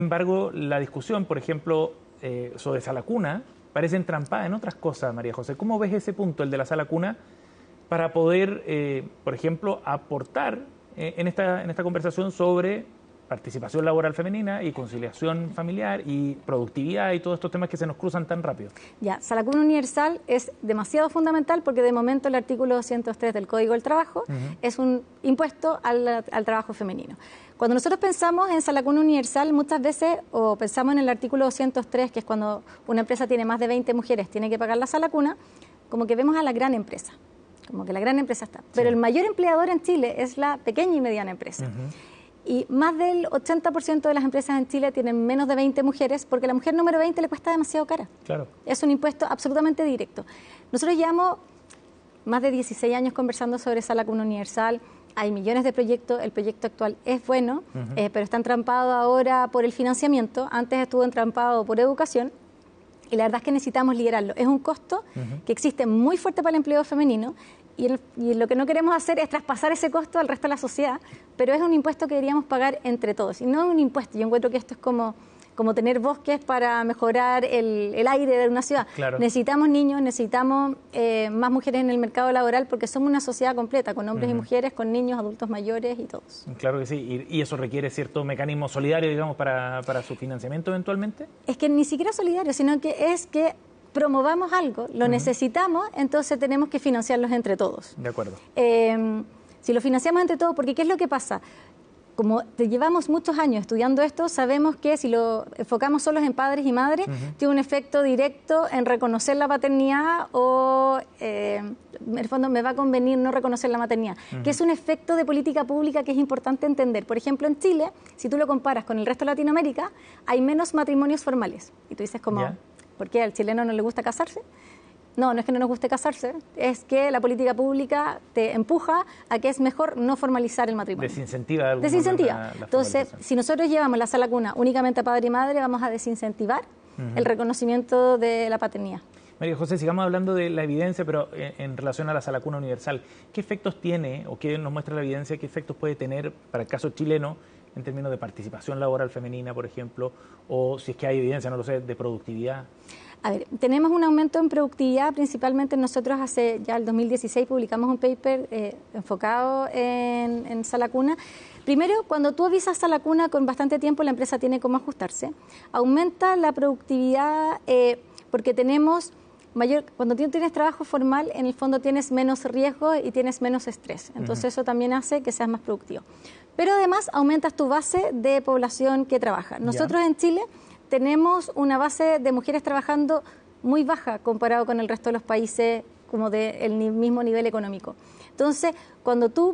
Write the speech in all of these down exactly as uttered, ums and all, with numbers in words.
Sin embargo, la discusión, por ejemplo, eh, sobre sala cuna, parece entrampada en otras cosas, María José. ¿Cómo ves ese punto, el de la sala cuna, para poder, eh, por ejemplo, aportar eh, en, esta, en esta conversación sobre participación laboral femenina y conciliación familiar y productividad y todos estos temas que se nos cruzan tan rápido? Ya, sala cuna universal es demasiado fundamental porque de momento el artículo doscientos tres del Código del Trabajo uh-huh. es un impuesto al, al trabajo femenino. Cuando nosotros pensamos en sala cuna universal, muchas veces, o pensamos en el artículo doscientos tres, que es cuando una empresa tiene más de veinte mujeres, tiene que pagar la sala cuna, como que vemos a la gran empresa, como que la gran empresa está. Pero sí. El mayor empleador en Chile es la pequeña y mediana empresa. Uh-huh. Y más del ochenta por ciento de las empresas en Chile tienen menos de veinte mujeres porque la mujer número veinte le cuesta demasiado cara. Claro. Es un impuesto absolutamente directo. Nosotros llevamos más de dieciséis años conversando sobre sala cuna universal. Hay millones de proyectos, el proyecto actual es bueno, uh-huh. eh, pero está entrampado ahora por el financiamiento. Antes estuvo entrampado por educación y la verdad es que necesitamos liderarlo. Es un costo uh-huh. que existe muy fuerte para el empleo femenino. Y, el, y lo que no queremos hacer es traspasar ese costo al resto de la sociedad, pero es un impuesto que deberíamos pagar entre todos. Y no un impuesto, yo encuentro que esto es como, como tener bosques para mejorar el, el aire de una ciudad. Claro. Necesitamos niños, necesitamos eh, más mujeres en el mercado laboral porque somos una sociedad completa, con hombres uh-huh. y mujeres, con niños, adultos mayores y todos. Claro que sí, y, y eso requiere cierto mecanismo solidario, digamos, para, para su financiamiento eventualmente. Es que ni siquiera solidario, sino que es que promovamos algo, lo uh-huh. necesitamos, entonces tenemos que financiarlos entre todos. De acuerdo. Eh, si lo financiamos entre todos, porque ¿qué es lo que pasa? Como te llevamos muchos años estudiando esto, sabemos que si lo enfocamos solos en padres y madres, uh-huh. tiene un efecto directo en reconocer la paternidad o, eh, en el fondo, me va a convenir no reconocer la maternidad, uh-huh. que es un efecto de política pública que es importante entender. Por ejemplo, en Chile, si tú lo comparas con el resto de Latinoamérica, hay menos matrimonios formales. Y tú dices como... Yeah. ¿Por qué al chileno no le gusta casarse? No, no es que no nos guste casarse, es que la política pública te empuja a que es mejor no formalizar el matrimonio. Desincentiva. De Desincentiva. La, la Entonces, si nosotros llevamos la sala cuna únicamente a padre y madre, vamos a desincentivar uh-huh. el reconocimiento de la paternidad. María José, sigamos hablando de la evidencia, pero en, en relación a la sala cuna universal, ¿qué efectos tiene o qué nos muestra la evidencia, qué efectos puede tener para el caso chileno en términos de participación laboral femenina, por ejemplo, o si es que hay evidencia, no lo sé, de productividad? A ver, tenemos un aumento en productividad, principalmente nosotros hace ya el dos mil dieciséis publicamos un paper eh, enfocado en, en sala cuna. Primero, cuando tú avisas sala cuna con bastante tiempo, la empresa tiene cómo ajustarse. Aumenta la productividad eh, porque tenemos mayor, cuando tú tienes trabajo formal, en el fondo tienes menos riesgo y tienes menos estrés. Entonces uh-huh. eso también hace que seas más productivo. Pero además aumentas tu base de población que trabaja. Nosotros yeah. en Chile tenemos una base de mujeres trabajando muy baja comparado con el resto de los países como del mismo nivel económico. Entonces, cuando tú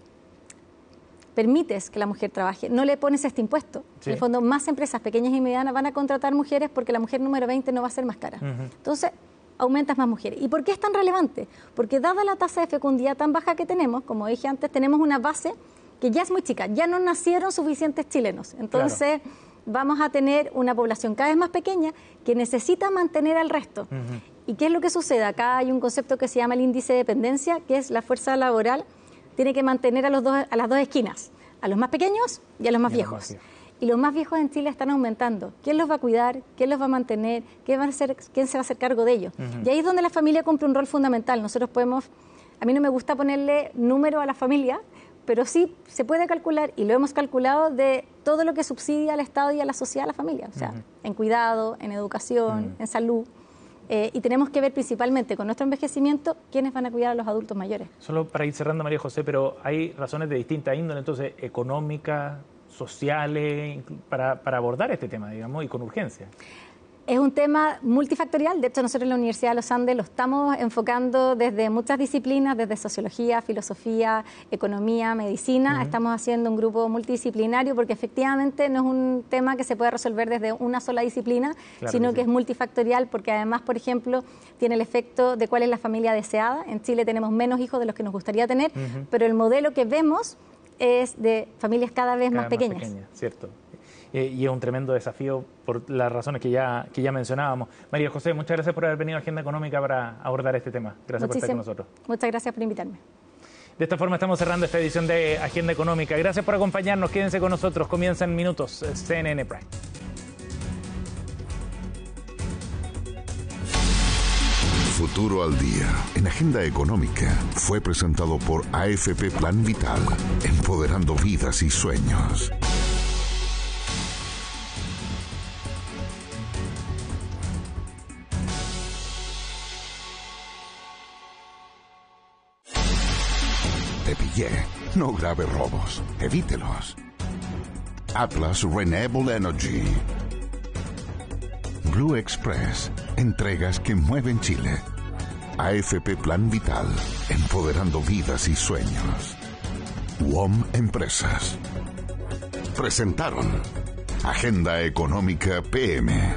permites que la mujer trabaje, no le pones este impuesto, sí. en el fondo más empresas pequeñas y medianas van a contratar mujeres porque la mujer número veinte no va a ser más cara. Uh-huh. Entonces, aumentas más mujeres. ¿Y por qué es tan relevante? Porque dada la tasa de fecundidad tan baja que tenemos, como dije antes, tenemos una base que ya es muy chica, ya no nacieron suficientes chilenos. Entonces, claro. vamos a tener una población cada vez más pequeña que necesita mantener al resto. Uh-huh. ¿Y qué es lo que sucede? Acá hay un concepto que se llama el índice de dependencia, que es la fuerza laboral, tiene que mantener a, los dos, a las dos esquinas, a los más pequeños y a los más y viejos. Los más viejos. Y los más viejos en Chile están aumentando. ¿Quién los va a cuidar? ¿Quién los va a mantener? ¿Quién, va a ser, quién se va a hacer cargo de ellos? Uh-huh. Y ahí es donde la familia cumple un rol fundamental. Nosotros podemos, a mí no me gusta ponerle número a la familia, pero sí se puede calcular, y lo hemos calculado, de todo lo que subsidia al Estado y a la sociedad, a la familia. O sea, uh-huh. en cuidado, en educación, uh-huh. en salud. Eh, y tenemos que ver principalmente con nuestro envejecimiento quiénes van a cuidar a los adultos mayores. Solo para ir cerrando, María José, pero hay razones de distinta índole, entonces, económicas, sociales, para, para abordar este tema, digamos, y con urgencia. Es un tema multifactorial. De hecho, nosotros en la Universidad de los Andes lo estamos enfocando desde muchas disciplinas, desde sociología, filosofía, economía, medicina. Uh-huh. Estamos haciendo un grupo multidisciplinario porque efectivamente no es un tema que se puede resolver desde una sola disciplina, claro sino que, sí. que es multifactorial porque además, por ejemplo, tiene el efecto de cuál es la familia deseada. En Chile tenemos menos hijos de los que nos gustaría tener, uh-huh. pero el modelo que vemos es de familias cada vez cada más pequeñas. Más pequeñas, cierto. Eh, y es un tremendo desafío por las razones que ya, que ya mencionábamos. María José, muchas gracias por haber venido a Agenda Económica para abordar este tema. Gracias Muchísimo. por estar con nosotros. Muchas gracias por invitarme. De esta forma estamos cerrando esta edición de Agenda Económica. Gracias por acompañarnos, quédense con nosotros. Comienza en minutos C N N Prime. futuro al día en Agenda Económica fue presentado por A F P Plan Vital, empoderando vidas y sueños. Te pillé. No grave robos. Evítelos. Atlas Renewable Energy. Blue Express. Entregas que mueven Chile. A F P Plan Vital. Empoderando vidas y sueños. U O M Empresas. Presentaron Agenda Económica P M.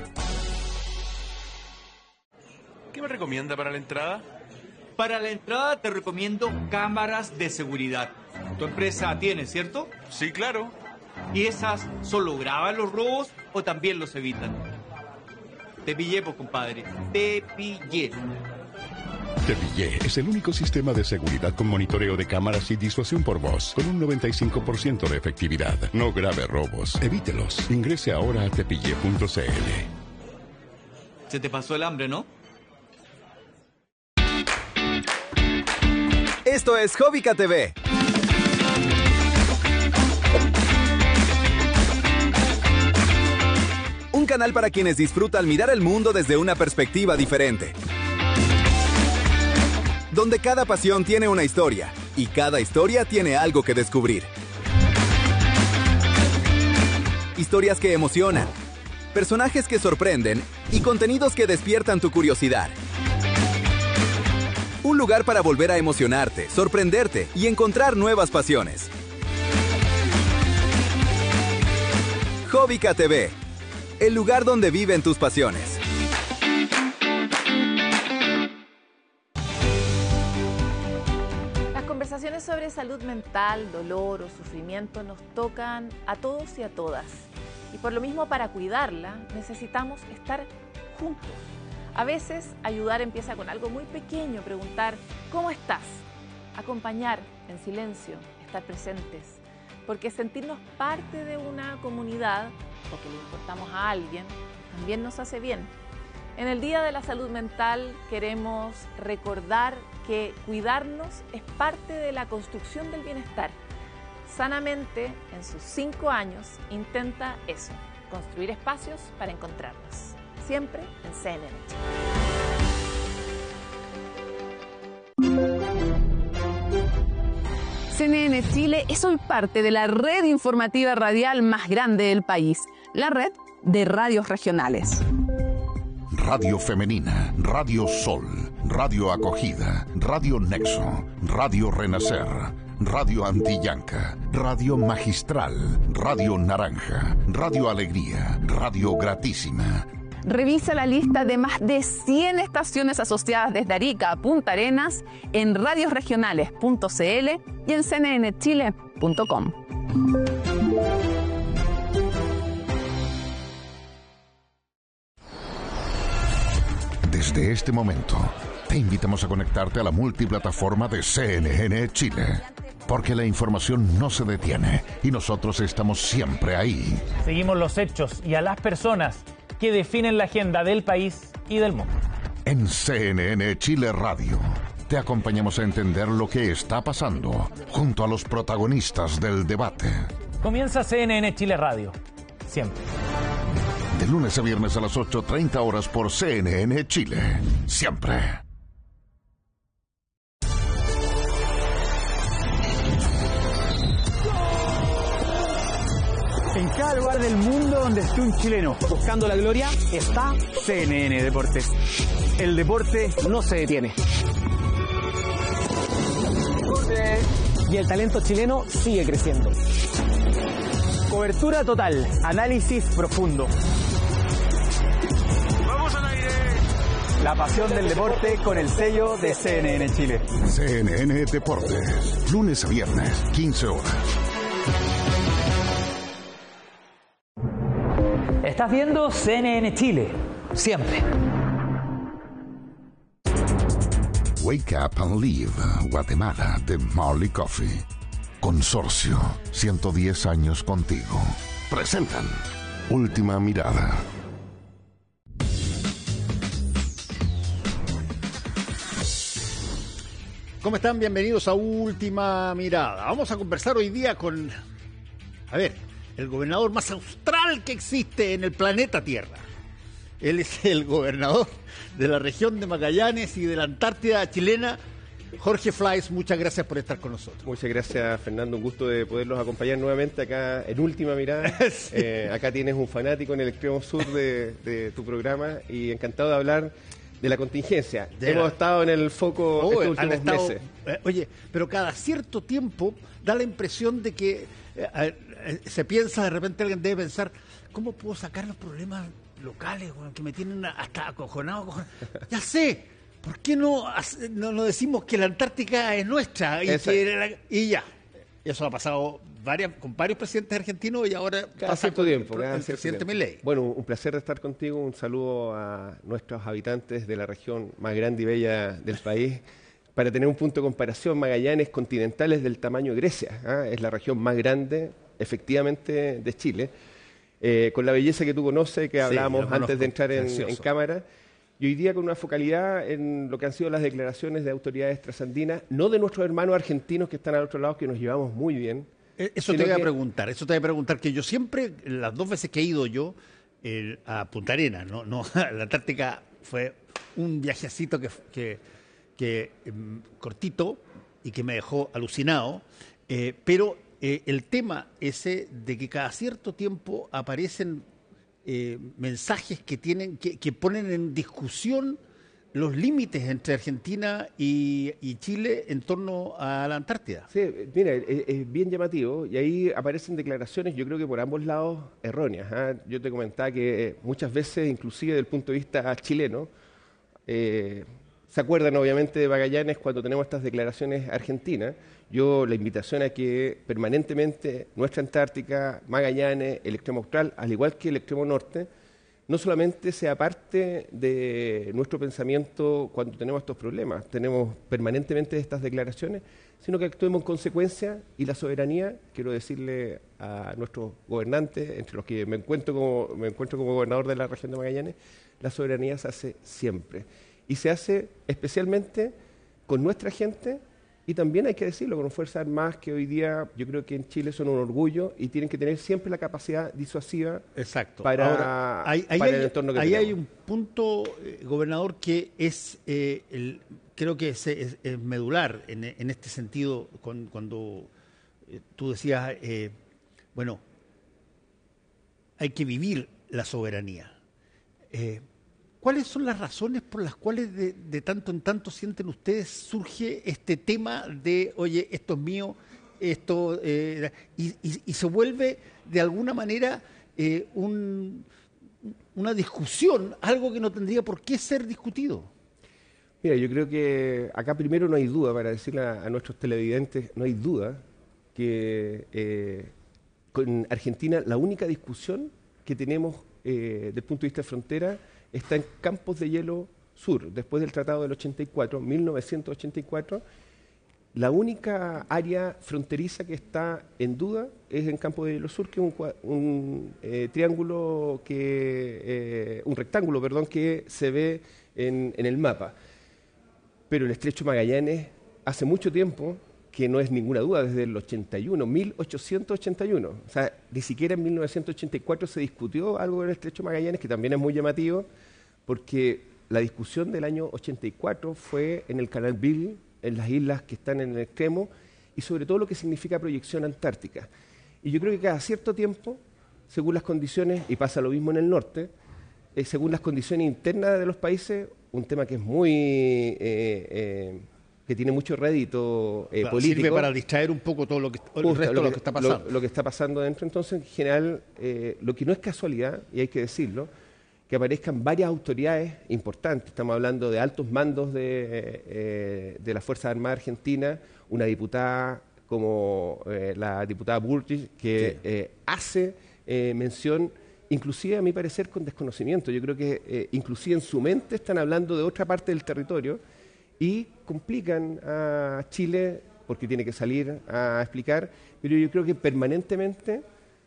¿Qué me recomienda para la entrada? Para la entrada te recomiendo cámaras de seguridad. Tu empresa tiene, ¿cierto? Sí, claro. ¿Y esas solo graban los robos o también los evitan? Te pillé, pues, compadre. Te pillé. Te pillé es el único sistema de seguridad con monitoreo de cámaras y disuasión por voz, con un noventa y cinco por ciento de efectividad. No grave robos, evítelos. Ingrese ahora a tepille punto c l. Se te pasó el hambre, ¿no? Esto es Jovica T V. Un canal para quienes disfrutan mirar el mundo desde una perspectiva diferente. Donde cada pasión tiene una historia y cada historia tiene algo que descubrir. Historias que emocionan, personajes que sorprenden y contenidos que despiertan tu curiosidad. Un lugar para volver a emocionarte, sorprenderte y encontrar nuevas pasiones. Jovica T V, el lugar donde viven tus pasiones. Las conversaciones sobre salud mental, dolor o sufrimiento nos tocan a todos y a todas. Y por lo mismo, para cuidarla, necesitamos estar juntos. A veces ayudar empieza con algo muy pequeño, preguntar ¿cómo estás? Acompañar en silencio, estar presentes, porque sentirnos parte de una comunidad o que le importamos a alguien también nos hace bien. En el Día de la Salud Mental queremos recordar que cuidarnos es parte de la construcción del bienestar. Sanamente, en sus cinco años, intenta eso, construir espacios para encontrarnos. Siempre en C N N Chile. C N N Chile es hoy parte de la red informativa radial más grande del país, la red de radios regionales. Radio Femenina, Radio Sol, Radio Acogida, Radio Nexo, Radio Renacer, Radio Antillanca, Radio Magistral, Radio Naranja, Radio Alegría, Radio Gratísima. Revisa la lista de más de cien estaciones asociadas desde Arica a Punta Arenas en radios regionales punto c l y en c n n chile punto com. Desde este momento, te invitamos a conectarte a la multiplataforma de C N N Chile, porque la información no se detiene y nosotros estamos siempre ahí. Seguimos los hechos y a las personas que definen la agenda del país y del mundo. En C N N Chile Radio, te acompañamos a entender lo que está pasando junto a los protagonistas del debate. Comienza C N N Chile Radio, siempre. De lunes a viernes a las ocho treinta horas por C N N Chile, siempre. En cada lugar del mundo donde esté un chileno buscando la gloria, está C N N Deportes. El deporte no se detiene. Y el talento chileno sigue creciendo. Cobertura total, análisis profundo. ¡Vamos al aire! La pasión del deporte con el sello de C N N Chile. C N N Deportes, lunes a viernes, quince horas. Estás viendo C N N Chile, siempre. Wake Up and Live, Guatemala, de Marley Coffee. Consorcio, ciento diez años contigo. Presentan Última Mirada. ¿Cómo están? Bienvenidos a Última Mirada. Vamos a conversar hoy día con, a ver, el gobernador más austral que existe en el planeta Tierra. Él es el gobernador de la región de Magallanes y de la Antártida chilena, Jorge Fleiss. Muchas gracias por estar con nosotros. Muchas gracias, Fernando. Un gusto de poderlos acompañar nuevamente acá en Última Mirada. Sí. Eh, acá tienes un fanático en el extremo sur de, de tu programa y encantado de hablar de la contingencia. De Hemos la... estado en el foco oh, estos últimos estado... meses. Eh, oye, pero cada cierto tiempo da la impresión de que eh, eh, se piensa, de repente alguien debe pensar, ¿cómo puedo sacar los problemas locales que me tienen hasta acojonado? Ya sé, ¿por qué no, no, no decimos que la Antártica es nuestra? Y, que, y ya. Eso ha pasado varias, con varios presidentes argentinos y ahora cada pasa cierto con tiempo, el, cada el cierto presidente tiempo. Milei. Bueno, un placer de estar contigo. Un saludo a nuestros habitantes de la región más grande y bella del país. Para tener un punto de comparación, Magallanes continental es del tamaño de Grecia. ¿eh? Es la región más grande, efectivamente, de Chile. Eh, con la belleza que tú conoces, que hablábamos sí, antes de entrar en, en cámara. Y hoy día con una focalidad en lo que han sido las declaraciones de autoridades trasandinas, no de nuestros hermanos argentinos que están al otro lado, que nos llevamos muy bien. Eso te voy a preguntar, eso te voy a preguntar, que yo siempre, las dos veces que he ido yo eh, a Punta Arenas, no, no, la Antártica fue un viajecito que, que, que eh, cortito y que me dejó alucinado, eh, pero eh, el tema ese de que cada cierto tiempo aparecen eh, mensajes que tienen, que, que ponen en discusión los límites entre Argentina y, y Chile en torno a la Antártida. Sí, mira, es, es bien llamativo y ahí aparecen declaraciones, yo creo que por ambos lados, erróneas. ¿eh? Yo te comentaba que eh, muchas veces, inclusive desde el punto de vista chileno, eh, se acuerdan obviamente de Magallanes cuando tenemos estas declaraciones argentinas. Yo la invitación a que permanentemente nuestra Antártica, Magallanes, el extremo austral, al igual que el extremo norte, no solamente sea parte de nuestro pensamiento cuando tenemos estos problemas, tenemos permanentemente estas declaraciones, sino que actuemos en consecuencia y la soberanía, quiero decirle a nuestros gobernantes, entre los que me encuentro como, me encuentro como gobernador de la región de Magallanes, la soberanía se hace siempre. Y se hace especialmente con nuestra gente y también hay que decirlo con fuerzas armadas que hoy día yo creo que en Chile son un orgullo y tienen que tener siempre la capacidad disuasiva. Exacto. Para, Ahora, hay, hay, para hay, el entorno que ahí tenemos. Hay un punto, eh, gobernador, que es, eh, el, creo que es, es, es medular en, en este sentido, con, cuando eh, tú decías, eh, bueno, hay que vivir la soberanía. Eh, ¿Cuáles son las razones por las cuales de, de tanto en tanto sienten ustedes surge este tema de, oye, esto es mío, esto, eh, y, y, y se vuelve de alguna manera eh, un, una discusión, algo que no tendría por qué ser discutido? Mira, yo creo que acá primero no hay duda, para decirle a, a nuestros televidentes, no hay duda que eh, con Argentina la única discusión que tenemos eh, desde el punto de vista de frontera está en Campos de Hielo Sur, después del Tratado del ochenta y cuatro, mil novecientos ochenta y cuatro, la única área fronteriza que está en duda es en Campos de Hielo Sur, que es un, un eh, triángulo, que, eh, un rectángulo, perdón, que se ve en, en el mapa. Pero el Estrecho Magallanes hace mucho tiempo que no es ninguna duda, desde el ochenta y uno, mil ochocientos ochenta y uno. O sea, ni siquiera en mil novecientos ochenta y cuatro se discutió algo del Estrecho Magallanes, que también es muy llamativo, porque la discusión del año ochenta y cuatro fue en el Canal Beagle, en las islas que están en el extremo, y sobre todo lo que significa proyección antártica. Y yo creo que cada cierto tiempo, según las condiciones, y pasa lo mismo en el norte, eh, según las condiciones internas de los países, un tema que es muy... Eh, eh, que tiene mucho rédito eh, claro, político. Sirve para distraer un poco todo lo que, el Justo, resto lo de lo que, que está pasando. Lo, lo que está pasando dentro. Entonces, en general, eh, lo que no es casualidad, y hay que decirlo, que aparezcan varias autoridades importantes. Estamos hablando de altos mandos de, eh, de las Fuerzas Armadas Argentinas, una diputada como eh, la diputada Burgess, que sí. eh, hace eh, mención, inclusive a mi parecer con desconocimiento. Yo creo que eh, inclusive en su mente están hablando de otra parte del territorio y complican a Chile porque tiene que salir a explicar, pero yo creo que permanentemente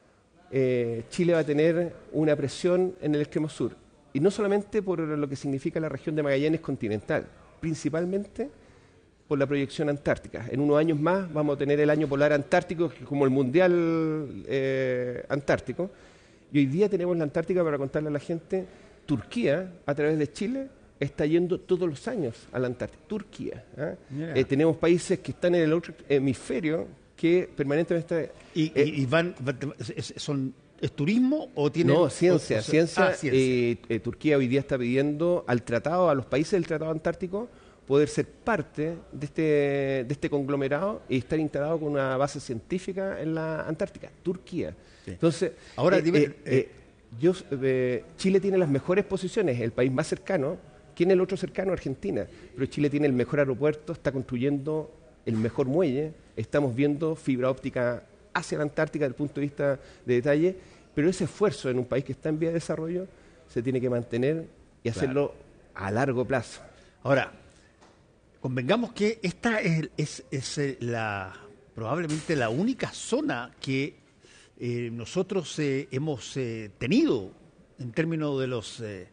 eh, Chile va a tener una presión en el extremo sur, y no solamente por lo que significa la región de Magallanes continental, principalmente por la proyección antártica. En unos años más vamos a tener el año polar antártico, como el mundial eh, antártico. Y hoy día tenemos la Antártica, para contarle a la gente, Turquía, a través de Chile, está yendo todos los años a la Antártica. Turquía. ¿eh? Yeah. Eh, tenemos países que están en el otro hemisferio que permanentemente... ¿Y, eh, y van, son, es turismo o tienen...? No, ciencia. O, o, ciencia, ah, ciencia. Eh, eh, Turquía hoy día está pidiendo al tratado, a los países del Tratado Antártico, poder ser parte de este, de este conglomerado y estar integrado con una base científica en la Antártica. Turquía. Sí. Entonces, ahora, eh, dime, eh, eh, yo, eh, Chile tiene las mejores posiciones, el país más cercano. ¿Quién es el otro cercano? Argentina. Pero Chile tiene el mejor aeropuerto, está construyendo el mejor muelle, estamos viendo fibra óptica hacia la Antártica desde el punto de vista de detalle, pero ese esfuerzo en un país que está en vía de desarrollo se tiene que mantener y hacerlo claro. a largo plazo. Ahora, convengamos que esta es, es, es la, probablemente la única zona que eh, nosotros eh, hemos eh, tenido en términos de los, eh,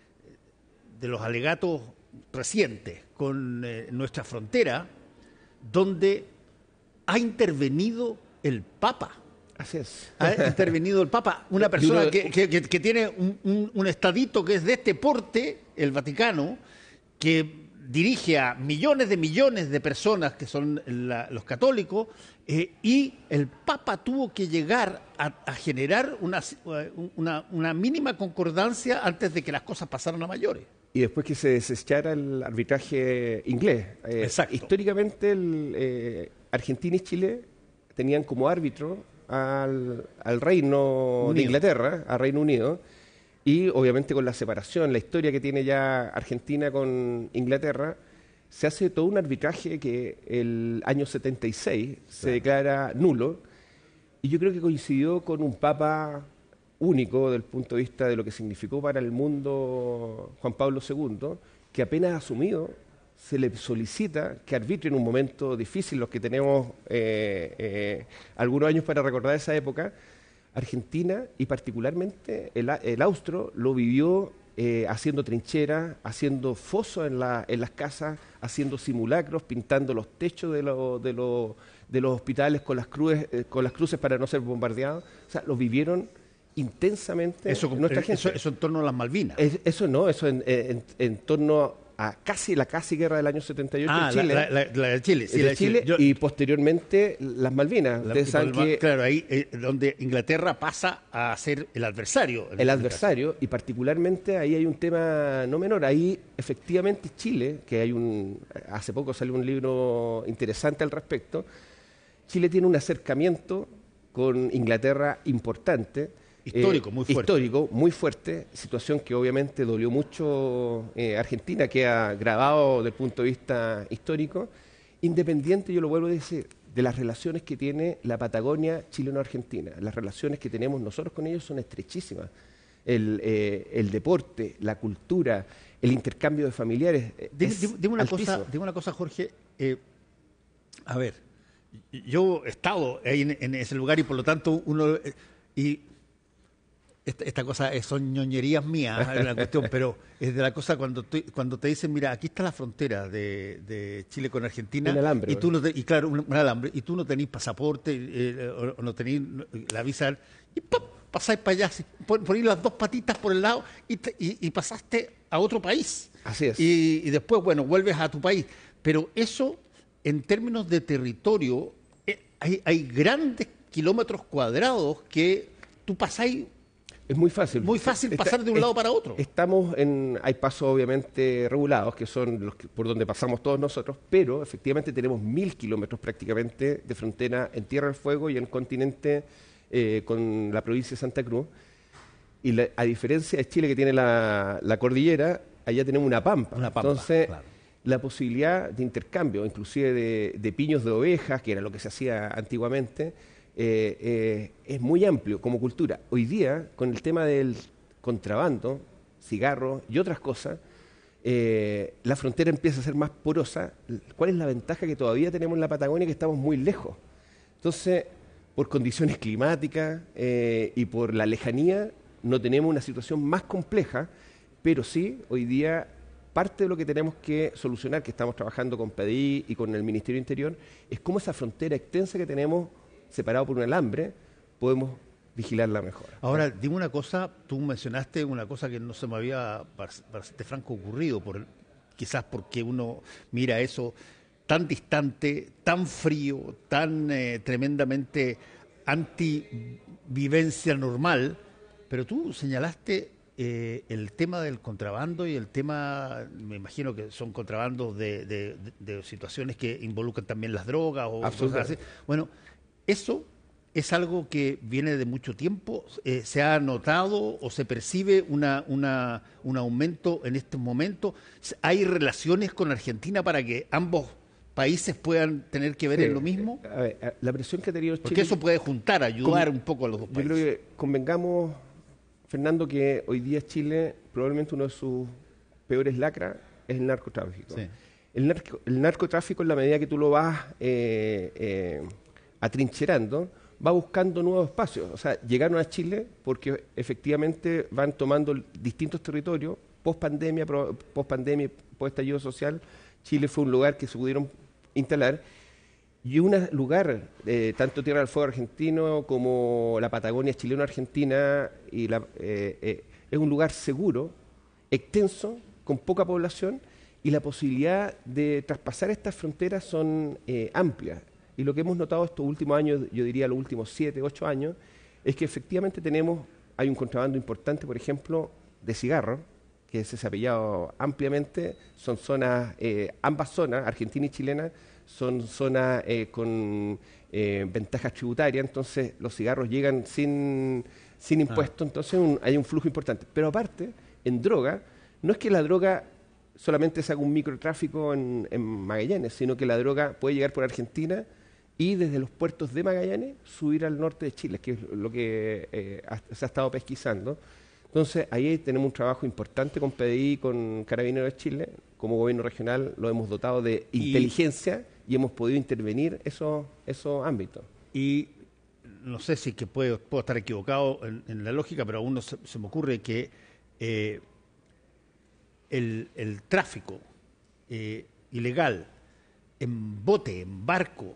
de los alegatos recientes con eh, nuestra frontera, donde ha intervenido el Papa. Así es. Ha intervenido el Papa, una persona que, que, que tiene un, un, un estadito que es de este porte, el Vaticano, que dirige a millones de millones de personas que son la, los católicos, eh, y el Papa tuvo que llegar a, a generar una, una, una mínima concordancia antes de que las cosas pasaran a mayores. Y después que se desechara el arbitraje inglés. Eh, Exacto. Históricamente, el, eh, Argentina y Chile tenían como árbitro al, al Reino Unido de Inglaterra, al Reino Unido, y obviamente con la separación, la historia que tiene ya Argentina con Inglaterra, se hace todo un arbitraje que el año setenta y seis se claro. declara nulo, y yo creo que coincidió con un papa único desde el punto de vista de lo que significó para el mundo Juan Pablo segundo, que apenas asumido se le solicita que arbitre en un momento difícil, los que tenemos eh, eh, algunos años para recordar esa época. Argentina, y particularmente el, el austro, lo vivió eh, haciendo trincheras, haciendo fosos en, la, en las casas, haciendo simulacros, pintando los techos de, lo, de, lo, de los hospitales con las, cruces, eh, con las cruces para no ser bombardeados. O sea, lo vivieron intensamente eso, nuestra eso, gente. Eso en torno a las Malvinas. Es, eso no, eso en, en, en torno a casi la casi guerra del año setenta y ocho ah, en Chile. La, la, la de Chile, sí, de la de Chile, Chile. Yo, y posteriormente las Malvinas. La, saben que, claro, ahí eh, donde Inglaterra pasa a ser el adversario. El adversario, y particularmente ahí hay un tema no menor. Ahí efectivamente Chile, que hay un hace poco salió un libro interesante al respecto, Chile tiene un acercamiento con Inglaterra importante. Histórico, muy fuerte. Histórico, muy fuerte, situación que obviamente dolió mucho eh, Argentina, que ha grabado desde el punto de vista histórico, independiente, yo lo vuelvo a decir, de las relaciones que tiene la Patagonia chileno-argentina. Las relaciones que tenemos nosotros con ellos son estrechísimas. El, eh, el deporte, la cultura, el intercambio de familiares. Eh, dime, dime, una cosa, dime una cosa, Jorge. Eh, a ver, yo he estado ahí en, en ese lugar y por lo tanto uno... Eh, y Esta, esta cosa son ñoñerías mías, es la cuestión, pero es de la cosa cuando, tú, cuando te dicen, mira, aquí está la frontera de, de Chile con Argentina, un alambre, y tú no te, y claro, un, un alambre, y tú no tenés pasaporte, eh, o, o no tenés la visa, y ¡pop! Pasáis para allá, por, por ir las dos patitas por el lado, y, te, y, y pasaste a otro país. Así es. Y, y después, bueno, vuelves a tu país. Pero eso, en términos de territorio, eh, hay, hay grandes kilómetros cuadrados que tú pasáis. Es muy fácil. Muy fácil Está, pasar de un es, lado para otro. Estamos en, hay pasos obviamente regulados, que son los que, por donde pasamos todos nosotros, pero efectivamente tenemos mil kilómetros prácticamente de frontera en Tierra del Fuego y en el continente eh, con la provincia de Santa Cruz. Y la, a diferencia de Chile, que tiene la, la cordillera, allá tenemos una pampa. Una pampa, Entonces, claro. La posibilidad de intercambio, inclusive de, de piños de ovejas, que era lo que se hacía antiguamente, Eh, eh, es muy amplio como cultura. Hoy día, con el tema del contrabando, cigarros y otras cosas, eh, la frontera empieza a ser más porosa. ¿Cuál es la ventaja que todavía tenemos en la Patagonia? Que estamos muy lejos. Entonces, por condiciones climáticas eh, y por la lejanía, no tenemos una situación más compleja, pero sí, hoy día parte de lo que tenemos que solucionar, que estamos trabajando con P D I y con el Ministerio del Interior, es cómo esa frontera extensa que tenemos, separado por un alambre, podemos vigilarla mejor. Ahora, dime una cosa, tú mencionaste una cosa que no se me había, para, para serte franco, ocurrido, por, quizás porque uno mira eso tan distante, tan frío, tan eh, tremendamente anti-vivencia normal, pero tú señalaste eh, el tema del contrabando y el tema, me imagino que son contrabandos de, de, de, de situaciones que involucran también las drogas o cosas así. Bueno, eso es algo que viene de mucho tiempo, eh, se ha notado o se percibe una, una, un aumento en estos momentos. ¿Hay relaciones con Argentina para que ambos países puedan tener que ver sí, en lo mismo? A ver, la presión que ha tenido Chile... Porque eso puede juntar, ayudar con, un poco a los dos países. Yo creo que convengamos, Fernando, que hoy día Chile, probablemente uno de sus peores lacras es el narcotráfico. Sí. El, narco, el narcotráfico, en la medida que tú lo vas eh, eh, atrincherando, va buscando nuevos espacios. O sea, llegaron a Chile porque efectivamente van tomando distintos territorios, post-pandemia, post-pandemia, post-estallido social. Chile fue un lugar que se pudieron instalar, y un lugar, eh, tanto Tierra del Fuego argentino como la Patagonia chileno-argentina, y la, eh, eh, es un lugar seguro, extenso, con poca población, y la posibilidad de traspasar estas fronteras son eh, amplias. Y lo que hemos notado estos últimos años, yo diría los últimos siete, ocho años, es que efectivamente tenemos, hay un contrabando importante, por ejemplo, de cigarros, que se ha cepillado ampliamente. Son zonas, eh, ambas zonas, argentina y chilena, son zonas eh, con eh, ventajas tributarias, entonces los cigarros llegan sin, sin impuestos, ah. entonces un, hay un flujo importante. Pero aparte, en droga, no es que la droga solamente se haga un microtráfico en, en Magallanes, sino que la droga puede llegar por Argentina y desde los puertos de Magallanes subir al norte de Chile, que es lo que eh, ha, se ha estado pesquisando. Entonces, ahí tenemos un trabajo importante con P D I, con Carabineros de Chile. Como gobierno regional lo hemos dotado de y, inteligencia y hemos podido intervenir esos, esos ámbitos. Y no sé si que puedo, puedo estar equivocado en, en la lógica, pero aún no se, se me ocurre que eh, el, el tráfico eh, ilegal en bote, en barco,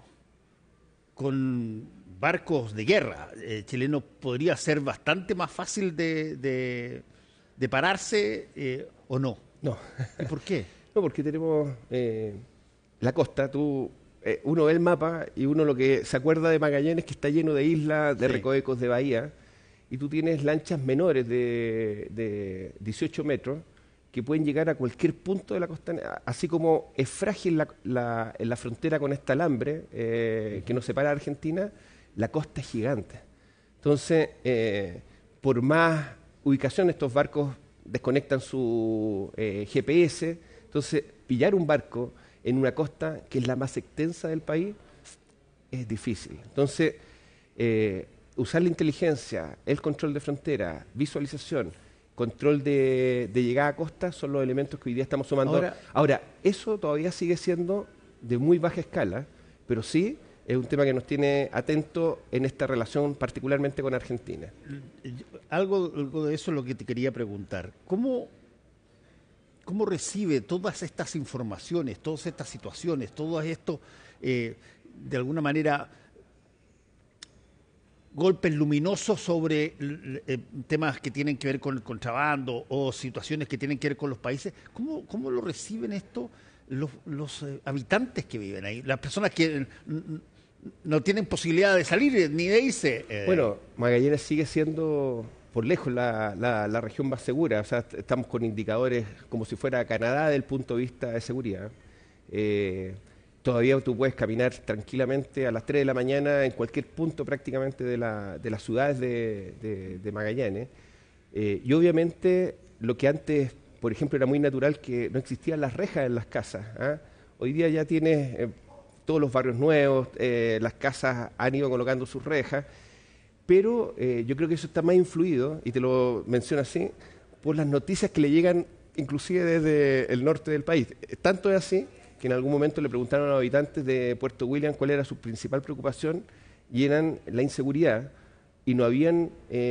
con barcos de guerra eh, chilenos podría ser bastante más fácil de, de, de pararse eh, o no. No. ¿Y por qué? No, porque tenemos eh, la costa. Tú, eh, uno ve el mapa y uno lo que se acuerda de Magallanes, que está lleno de islas, de sí. recovecos, de bahía, y tú tienes lanchas menores de, de dieciocho metros que pueden llegar a cualquier punto de la costa, así como es frágil la, la, la frontera con este alambre eh, que nos separa a Argentina. La costa es gigante. Entonces, eh, por más ubicación, estos barcos desconectan su eh, G P S. Entonces, pillar un barco en una costa que es la más extensa del país es difícil. Entonces, eh, usar la inteligencia, el control de frontera, visualización, control de, de llegada a costa son los elementos que hoy día estamos sumando. Ahora, Ahora, eso todavía sigue siendo de muy baja escala, pero sí es un tema que nos tiene atentos en esta relación, particularmente con Argentina. Algo, algo de eso es lo que te quería preguntar. ¿Cómo, cómo recibe todas estas informaciones, todas estas situaciones, todo esto, eh, de alguna manera, golpes luminosos sobre eh, temas que tienen que ver con el contrabando o situaciones que tienen que ver con los países? ¿Cómo, cómo lo reciben esto los, los eh, habitantes que viven ahí? Las personas que no tienen posibilidad de salir ni de irse. Eh. Bueno, Magallanes sigue siendo por lejos la, la, la región más segura. O sea, estamos con indicadores como si fuera Canadá desde el punto de vista de seguridad. Eh, todavía tú puedes caminar tranquilamente a las tres de la mañana en cualquier punto prácticamente de, la, de las ciudades de, de, de Magallanes. Eh, y obviamente lo que antes, por ejemplo, era muy natural que no existían las rejas en las casas. ¿eh? Hoy día ya tienes... Eh, todos los barrios nuevos, eh, las casas han ido colocando sus rejas, pero eh, yo creo que eso está más influido, y te lo menciono así, por las noticias que le llegan inclusive desde el norte del país. Tanto es así que en algún momento le preguntaron a los habitantes de Puerto William cuál era su principal preocupación, y eran la inseguridad, y no habían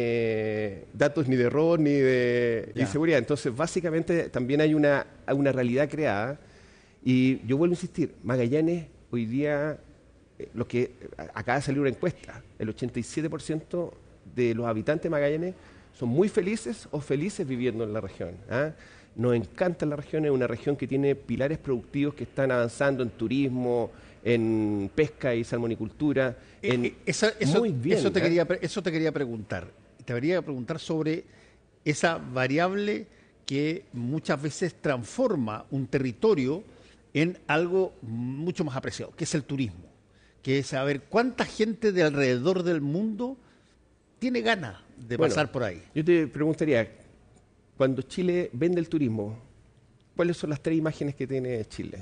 eh, datos ni de robo ni de Ya. inseguridad. Entonces, básicamente, también hay una, una realidad creada. Y yo vuelvo a insistir, Magallanes hoy día, eh, lo que acaba de salir una encuesta, el ochenta y siete por ciento de los habitantes de Magallanes son muy felices o felices viviendo en la región. ¿ah? Nos encanta la región, es una región que tiene pilares productivos que están avanzando en turismo, en pesca y salmonicultura. En, Eh, eh, esa- eso, muy bien, eso, te ¿eh? quería, pre- eso te quería preguntar. Te quería preguntar sobre esa variable que muchas veces transforma un territorio en algo mucho más apreciado, que es el turismo. Que es saber cuánta gente de alrededor del mundo tiene ganas de Bueno, pasar por ahí. Yo te preguntaría, cuando Chile vende el turismo, ¿cuáles son las tres imágenes que tiene Chile?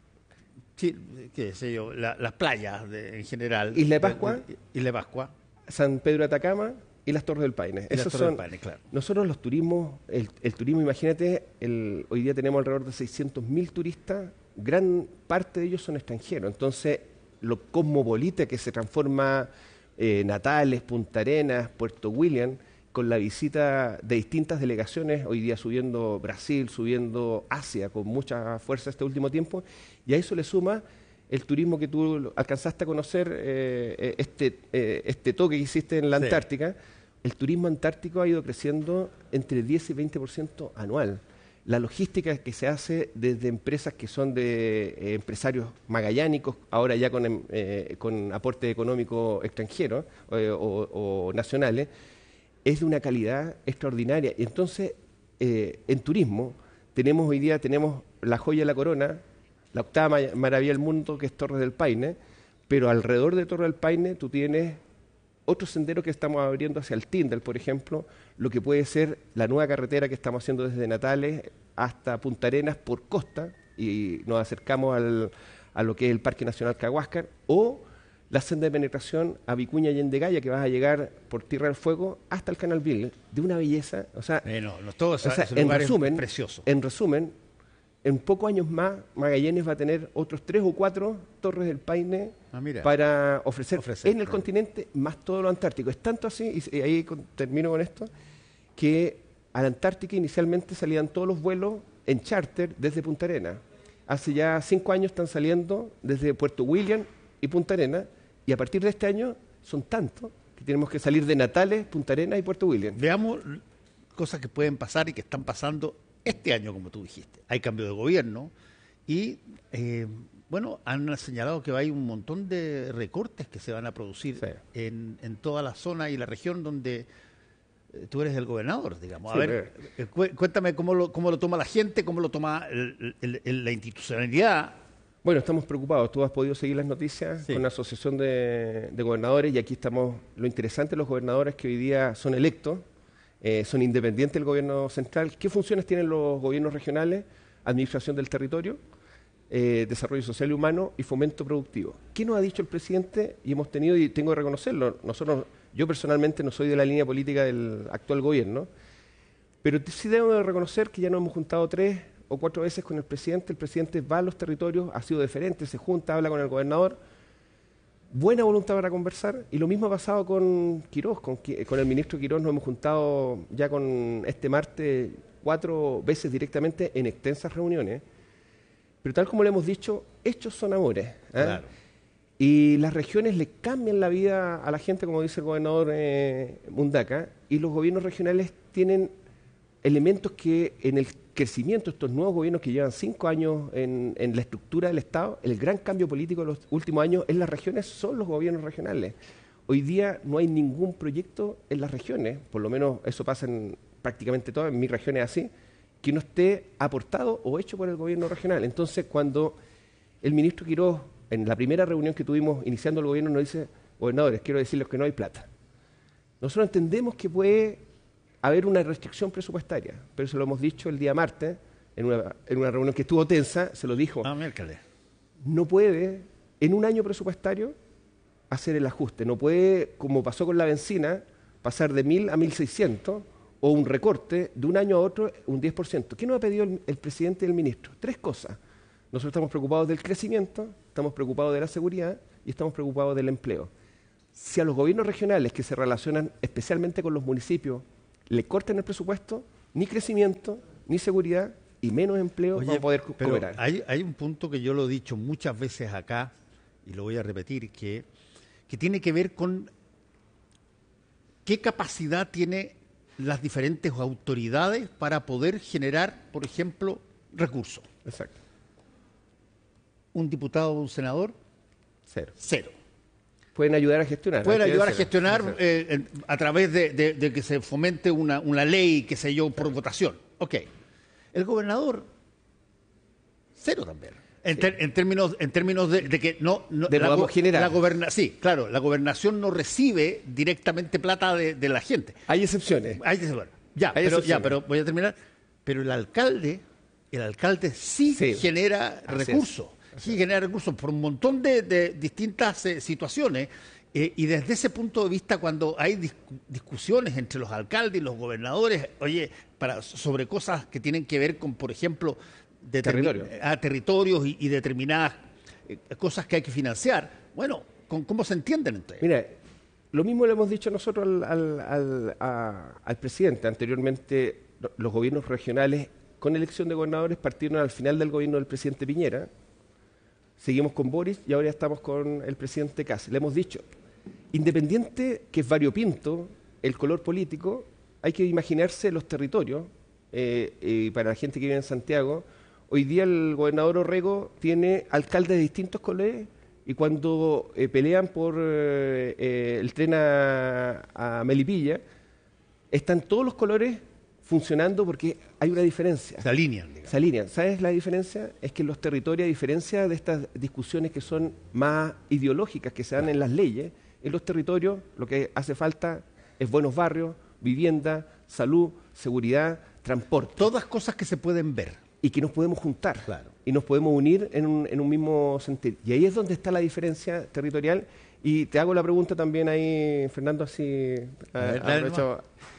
Sí, qué sé yo, la- las playas de- en general. Isla de Pascua. Isla de Pascua. San Pedro de Atacama y las Torres del Paine. Y las Esos Torres son, del Paine, claro. Nosotros los turismos, el, el turismo, imagínate, el, hoy día tenemos alrededor de seiscientos mil turistas, gran parte de ellos son extranjeros. Entonces, lo cosmopolita que se transforma eh, Natales, Punta Arenas, Puerto William, con la visita de distintas delegaciones, hoy día subiendo Brasil, subiendo Asia con mucha fuerza este último tiempo, y a eso le suma el turismo que tú alcanzaste a conocer, eh, este, eh, este toque que hiciste en la Sí. Antártica. El turismo antártico ha ido creciendo entre diez y veinte por ciento anual. La logística que se hace desde empresas que son de eh, empresarios magallánicos, ahora ya con, em- eh, con aporte económico extranjero eh, o, o nacionales, es de una calidad extraordinaria. Y entonces, eh, en turismo, tenemos hoy día tenemos la joya de la corona, la octava ma- maravilla del mundo, que es Torres del Paine, pero alrededor de Torres del Paine tú tienes otro sendero que estamos abriendo hacia el Tindal, por ejemplo, lo que puede ser la nueva carretera que estamos haciendo desde Natales hasta Punta Arenas por costa, y nos acercamos al, a lo que es el Parque Nacional Cahuáscar, o la senda de penetración a Vicuña y Endegaya, que vas a llegar por Tierra del Fuego hasta el Canal Ville, de una belleza. O sea, Eh, no, no, todo esa- o sea, ese en lugar es resumen, precioso. En resumen, en pocos años más, Magallanes va a tener otros tres o cuatro Torres del Paine Ah, mira. para ofrecer, Ofrecer, en el claro. continente más todo lo antártico. Es tanto así, y s- y ahí con- termino con esto, que a la Antártica inicialmente salían todos los vuelos en charter desde Punta Arenas. Hace ya cinco años están saliendo desde Puerto William y Punta Arenas, y a partir de este año son tantos que tenemos que salir de Natales, Punta Arenas y Puerto William. Veamos cosas que pueden pasar y que están pasando este año, como tú dijiste. Hay cambio de gobierno y, eh, bueno, han señalado que hay un montón de recortes que se van a producir Sí. en, en toda la zona y la región donde eh, tú eres el gobernador, digamos. A Sí, ver, eh, cu- cuéntame cómo lo, cómo lo toma la gente, cómo lo toma el- el- el- la institucionalidad. Bueno, estamos preocupados. Tú has podido seguir las noticias Sí. con la Asociación de, de Gobernadores, y aquí estamos. Lo interesante de los gobernadores que hoy día son electos, eh, son independientes del gobierno central. ¿Qué funciones tienen los gobiernos regionales? Administración del territorio, eh, desarrollo social y humano y fomento productivo. ¿Qué nos ha dicho el presidente? Y hemos tenido, y tengo que reconocerlo, nosotros, yo personalmente no soy de la línea política del actual gobierno, pero t- sí debo de reconocer que ya nos hemos juntado tres o cuatro veces con el presidente. El presidente va a los territorios, ha sido deferente, se junta, habla con el gobernador. Buena voluntad para conversar. Y lo mismo ha pasado con Quirós, con, Qui- con el ministro Quirós. Nos hemos juntado ya con este martes cuatro veces directamente en extensas reuniones. Pero tal como le hemos dicho, hechos son amores. ¿eh? Claro. Y las regiones le cambian la vida a la gente, como dice el gobernador eh, Mundaca, y los gobiernos regionales tienen elementos que en el crecimiento de estos nuevos gobiernos que llevan cinco años en, en la estructura del Estado, el gran cambio político de los últimos años en las regiones son los gobiernos regionales. Hoy día no hay ningún proyecto en las regiones, por lo menos eso pasa en prácticamente todas, en mi región es así, que no esté aportado o hecho por el gobierno regional. Entonces, cuando el ministro Quirós, en la primera reunión que tuvimos iniciando el gobierno, nos dice: gobernadores, quiero decirles que no hay plata. Nosotros entendemos que puede haber una restricción presupuestaria, pero se lo hemos dicho el día martes, en una, en una reunión que estuvo tensa, se lo dijo. Ah, miércoles. No puede, en un año presupuestario, hacer el ajuste. No puede, como pasó con la benzina, pasar de mil a mil seiscientos, o un recorte de un año a otro, un diez por ciento. ¿Qué nos ha pedido el, el presidente y el ministro? Tres cosas. Nosotros estamos preocupados del crecimiento, estamos preocupados de la seguridad y estamos preocupados del empleo. si a los gobiernos regionales que se relacionan especialmente con los municipios le cortan el presupuesto, ni crecimiento, ni seguridad y menos empleo Oye, van a poder pero cooperar. Hay, hay un punto que yo lo he dicho muchas veces acá, y lo voy a repetir, que, que tiene que ver con qué capacidad tienen las diferentes autoridades para poder generar, por ejemplo, recursos. Exacto. Un diputado o un senador, cero. Cero. Pueden ayudar a gestionar. Pueden ayudar a cero. gestionar eh, en, a través de, de, de que se fomente una, una ley, qué sé yo, por votación. Ok. El gobernador, cero también. En, ter, en términos, en términos de, de que no... no de la, podamos generar. La goberna, sí, claro, la gobernación no recibe directamente plata de, de la gente. Hay excepciones. Hay excepciones. Ya, Hay pero, excepciones. ya, pero voy a terminar. Pero el alcalde, el alcalde sí, Sí. genera Así recursos. Sí genera recursos por un montón de, de distintas eh, situaciones. Eh, y desde ese punto de vista, cuando hay dis discusiones entre los alcaldes y los gobernadores, oye, para, sobre cosas que tienen que ver con, por ejemplo, Territorio. a territorios y, y determinadas eh, cosas que hay que financiar, bueno, con, ¿cómo se entienden entonces? Mira, lo mismo le hemos dicho nosotros al, al, al, a- al presidente. Anteriormente, lo- los gobiernos regionales con elección de gobernadores partieron al final del gobierno del presidente Piñera. Seguimos con Boris y ahora ya estamos con el presidente Kast. Le hemos dicho, independiente que es variopinto el color político, hay que imaginarse los territorios. Eh, y para la gente que vive en Santiago, hoy día el gobernador Orrego tiene alcaldes de distintos colores y cuando eh, pelean por eh, eh, el tren a, a Melipilla, están todos los colores funcionando porque hay una diferencia. Se alinean, digamos. Se alinean. ¿Sabes la diferencia? Es que en los territorios, a diferencia de estas discusiones que son más ideológicas, que se dan en las leyes, en los territorios lo que hace falta es buenos barrios, vivienda, salud, seguridad, transporte. Todas cosas que se pueden ver. Y que nos podemos juntar. Claro. Y nos podemos unir en un, en un mismo sentido. Y ahí es donde está la diferencia territorial. Y te hago la pregunta también ahí, Fernando, así... A ver, dale aprovecho. nomás.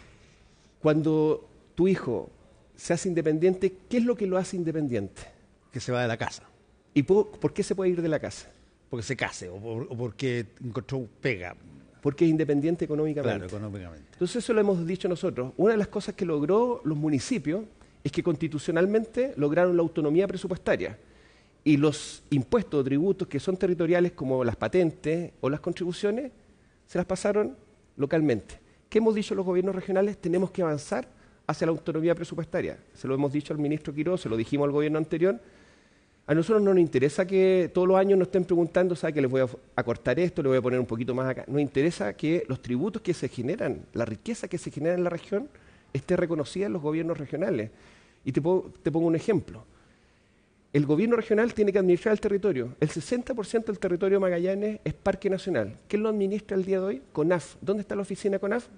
Cuando tu hijo se hace independiente, ¿qué es lo que lo hace independiente? Que se va de la casa. ¿Y por, por qué se puede ir de la casa? Porque se case o, por- o porque encontró pega. Porque es independiente económicamente. Claro, económicamente. Entonces eso lo hemos dicho nosotros. Una de las cosas que logró los municipios es que constitucionalmente lograron la autonomía presupuestaria y los impuestos o tributos que son territoriales como las patentes o las contribuciones se las pasaron localmente. ¿Qué hemos dicho los gobiernos regionales? Tenemos que avanzar hacia la autonomía presupuestaria. Se lo hemos dicho al ministro Quiroz, se lo dijimos al gobierno anterior. A nosotros no nos interesa que todos los años nos estén preguntando, ¿sabe que les voy a, a cortar esto, le voy a poner un poquito más acá? Nos interesa que los tributos que se generan, la riqueza que se genera en la región, esté reconocida en los gobiernos regionales. Y te, puedo- te pongo un ejemplo. El gobierno regional tiene que administrar el territorio. El sesenta por ciento del territorio de Magallanes es parque nacional. ¿Quién lo administra el día de hoy? CONAF. ¿Dónde está la oficina CONAF?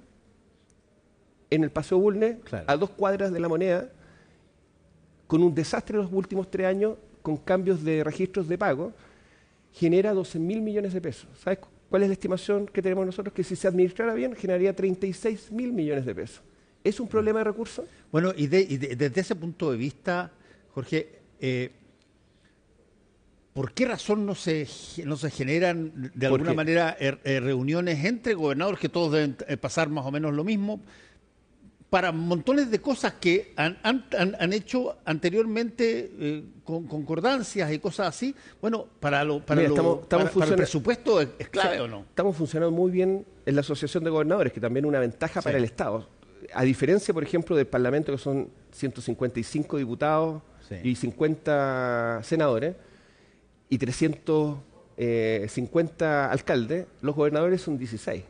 En el Paseo Bulnes, Claro. a dos cuadras de La Moneda, con un desastre en los últimos tres años, con cambios de registros de pago, genera doce mil millones de pesos. ¿Sabes cu- cuál es la estimación que tenemos nosotros? Que si se administrara bien, generaría treinta y seis mil millones de pesos. ¿Es un problema de recursos? Bueno, y, de- y de- desde ese punto de vista, Jorge, eh, ¿por qué razón no se, ge- no se generan de ¿Por alguna qué? manera eh, eh, reuniones entre gobernadores, que todos deben eh, pasar más o menos lo mismo, para montones de cosas que han, han- han- han hecho anteriormente eh, con concordancias y cosas así? Bueno, para, lo, para, Mira, lo- estamos- estamos para- para el funciona- presupuesto es, es clave Sí, o no. Estamos funcionando muy bien en la Asociación de Gobernadores, que también es una ventaja Sí. para el Estado. A diferencia, por ejemplo, del Parlamento, que son ciento cincuenta y cinco diputados Sí. y cincuenta senadores, y trescientos cincuenta alcaldes, los gobernadores son dieciséis.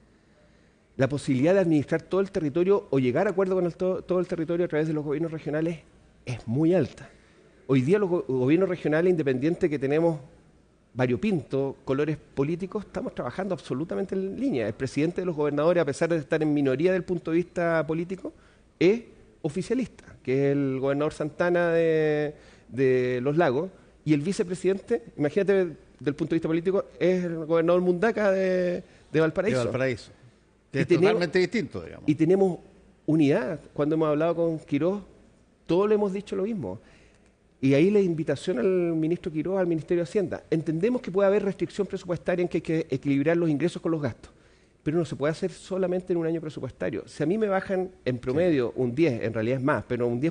La posibilidad de administrar todo el territorio o llegar a acuerdo con el to- todo el territorio a través de los gobiernos regionales es muy alta. Hoy día los go- gobiernos regionales independientes que tenemos variopinto, colores políticos, estamos trabajando absolutamente en línea. El presidente de los gobernadores, a pesar de estar en minoría del punto de vista político, es oficialista, que es el gobernador Santana de, de Los Lagos, y el vicepresidente, imagínate del punto de vista político, es el gobernador Mundaca de, de Valparaíso. De Valparaíso. Que Y es tenemos- totalmente distinto, digamos. Y tenemos unidad. Cuando hemos hablado con Quiroz, todos le hemos dicho lo mismo. Y ahí la invitación al ministro Quiroga, al Ministerio de Hacienda. Entendemos que puede haber restricción presupuestaria en que hay que equilibrar los ingresos con los gastos, pero no se puede hacer solamente en un año presupuestario. Si a mí me bajan en promedio un diez, en realidad es más, pero un diez